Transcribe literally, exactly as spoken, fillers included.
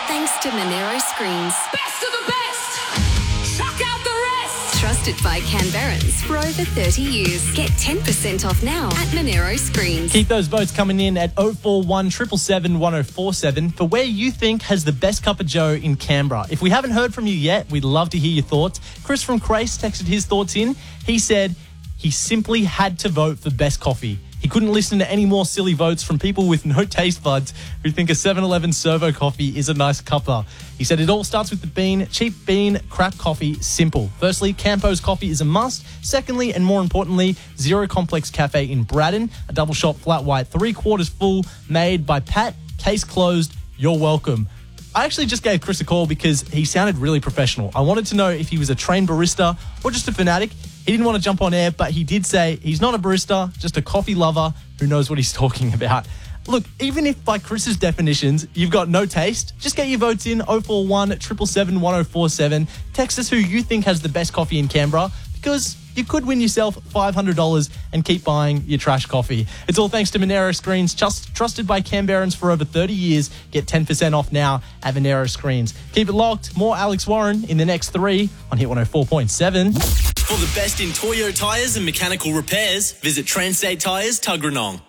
thanks to Monero Screens. Best of the best! Chuck out the rest! Trusted by Canberrans for over thirty years. Get ten percent off now at Monero Screens. Keep those votes coming in at oh four one, seven seven seven, one oh four seven for where you think has the best cup of joe in Canberra. If we haven't heard from you yet, we'd love to hear your thoughts. Chris from Crace texted his thoughts in. He said he simply had to vote for best coffee. He couldn't listen to any more silly votes from people with no taste buds who think a seven eleven servo coffee is a nice cuppa. He said it all starts with the bean. Cheap bean, crap coffee, simple. Firstly, Campo's coffee is a must. Secondly, and more importantly, Zero Complex Cafe in Braddon, a double shot flat white, three quarters full, made by Pat. Case closed. You're welcome. I actually just gave Chris a call because he sounded really professional. I wanted to know if he was a trained barista or just a fanatic. He didn't want to jump on air, but he did say he's not a barista, just a coffee lover who knows what he's talking about. Look, even if by Chris's definitions, you've got no taste, just get your votes in oh four one, seven seven seven, one oh four seven. Text us who you think has the best coffee in Canberra, because you could win yourself five hundred dollars and keep buying your trash coffee. It's all thanks to Monero Screens, just trusted by Canberrans for over thirty years. Get ten percent off now at Monero Screens. Keep it locked. More Alex Warren in the next three on Hit one oh four point seven. For the best in Toyo tyres and mechanical repairs, visit Transtate Tyres, Tuggeranong.